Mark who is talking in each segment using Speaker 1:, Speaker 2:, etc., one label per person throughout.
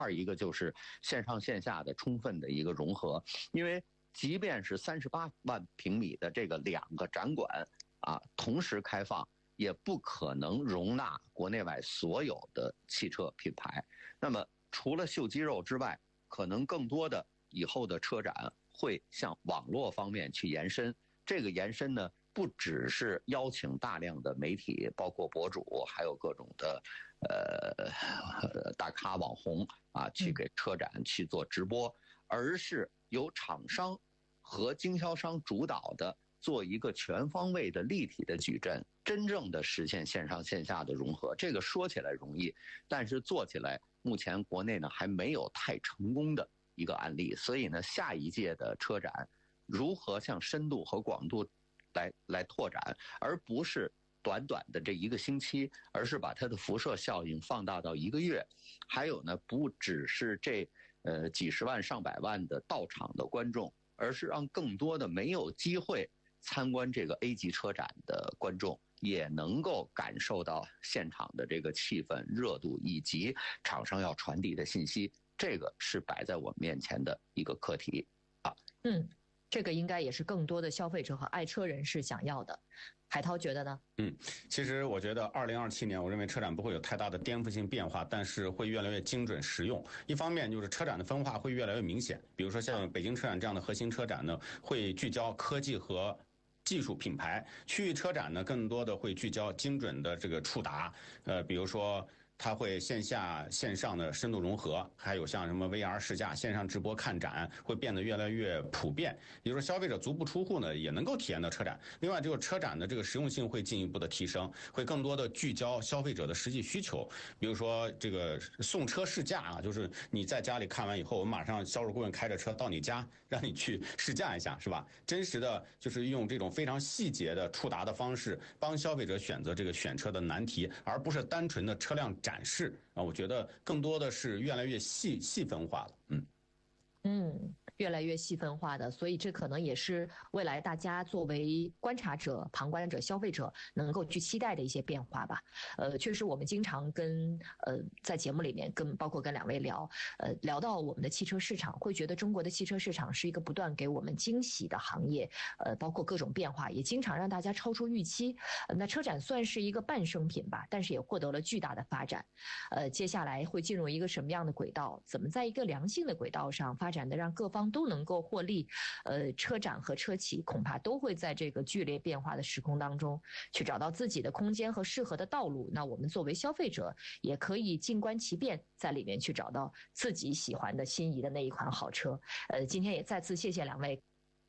Speaker 1: 二一个就是线上线下的充分的一个融合。因为即便是38万平米的这个2个展馆啊，同时开放，也不可能容纳国内外所有的汽车品牌。那么除了秀肌肉之外，可能更多的以后的车展会向网络方面去延伸。这个延伸呢，不只是邀请大量的媒体，包括博主，还有各种的大咖网红啊，去给车展去做直播，而是由厂商和经销商主导的，做一个全方位的立体的矩阵，真正的实现线上线下的融合。这个说起来容易，但是做起来目前国内呢还没有太成功的一个案例。所以呢，下一届的车展如何向深度和广度来拓展，而不是短短的这1个星期，而是把它的辐射效应放大到1个月。还有呢，不只是这几十万上百万的到场的观众，而是让更多的没有机会参观这个 A 级车展的观众也能够感受到现场的这个气氛、热度以及厂商要传递的信息。这个是摆在我们面前的一个课题啊。
Speaker 2: 这个应该也是更多的消费者和爱车人士想要的。海涛觉得呢？
Speaker 3: 其实我觉得2027年，我认为车展不会有太大的颠覆性变化，但是会越来越精准实用。一方面就是车展的分化会越来越明显，比如说像北京车展这样的核心车展呢，会聚焦科技和技术品牌；区域车展呢，更多的会聚焦精准的这个触达，比如说它会线下线上的深度融合，还有像什么 VR 试驾、线上直播看展会变得越来越普遍，也就是说消费者足不出户呢也能够体验到车展。另外就是车展的这个实用性会进一步的提升，会更多的聚焦消费者的实际需求，比如说这个送车试驾啊，就是你在家里看完以后，我们马上销售顾问开着车到你家让你去试驾一下，是吧？真实的就是用这种非常细节的触达的方式帮消费者选择这个选车的难题，而不是单纯的车辆展示啊，我觉得更多的是越来越细分化了。
Speaker 2: 越来越细分化的，所以这可能也是未来大家作为观察者、旁观者、消费者能够去期待的一些变化吧。确实我们经常跟在节目里面包括跟2位聊到我们的汽车市场，会觉得中国的汽车市场是一个不断给我们惊喜的行业，包括各种变化也经常让大家超出预期。那车展算是一个半生品吧，但是也获得了巨大的发展。接下来会进入一个什么样的轨道？怎么在一个良性的轨道上发展的让各方都能够获利？车展和车企恐怕都会在这个剧烈变化的时空当中去找到自己的空间和适合的道路。那我们作为消费者也可以静观其变，在里面去找到自己喜欢的心仪的那一款好车。今天也再次谢谢2位。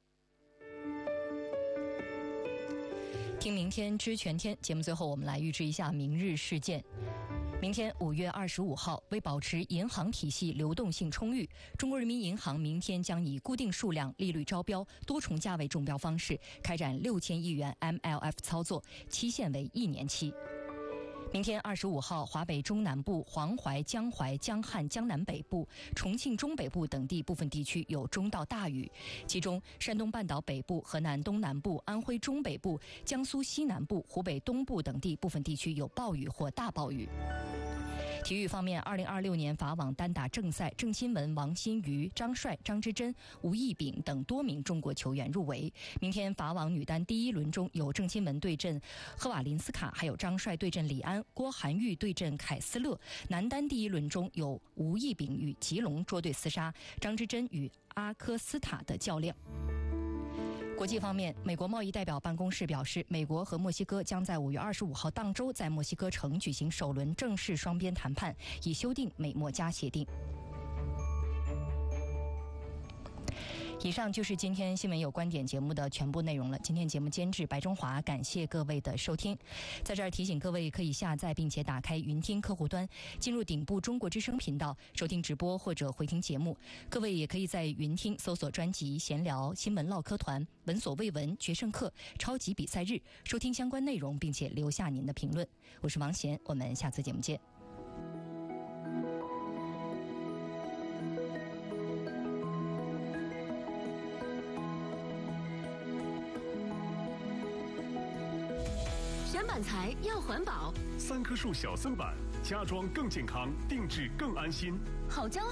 Speaker 4: 听明天知全天节目，最后我们来预知一下明日事件。明天5月25号，为保持银行体系流动性充裕，中国人民银行明天将以固定数量、利率招标、多重价位中标方式开展6000亿元 MLF 操作，期限为1年期。明天25号，华北中南部、黄淮、江淮、江汉、江南北部、重庆中北部等地部分地区有中到大雨，其中山东半岛北部、河南东南部、安徽中北部、江苏西南部、湖北东部等地部分地区有暴雨或大暴雨。体育方面，2026年法网单打正赛，郑钦文、王欣瑜、张帅、张之臻、吴亦丙等多名中国球员入围。明天法网女单第1轮中有郑钦文对阵赫瓦林斯卡，还有张帅对阵李安，郭涵玉对阵凯斯勒。男单第1轮中有吴亦丙与吉隆捉对厮杀，张之臻与阿科斯塔的较量。国际方面，美国贸易代表办公室表示，美国和墨西哥将在5月25号当周在墨西哥城举行首轮正式双边谈判，以修订美墨加协定。以上就是今天新闻有观点节目的全部内容了。今天节目监制白中华，感谢各位的收听。在这儿提醒各位，可以下载并且打开云听客户端，进入顶部中国之声频道收听直播或者回听节目。各位也可以在云听搜索专辑闲聊、新闻唠嗑团、闻所未闻、决胜课、超级比赛日，收听相关内容，并且留下您的评论。我是王贤，我们下次节目见。
Speaker 5: 选板材要环保，
Speaker 6: 3棵树小森板
Speaker 5: 家装更健康，定制更安心。
Speaker 4: 好家